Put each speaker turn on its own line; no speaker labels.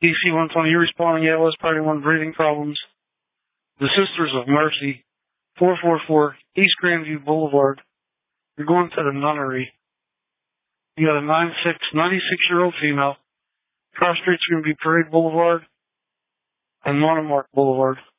DC 120, you responding, yeah, West Party 1, breathing problems. The Sisters of Mercy, 444 East Grandview Boulevard. You're going to the Nunnery. You got a 96-year-old female. Cross streets are going to be Parade Boulevard and Monomark Boulevard.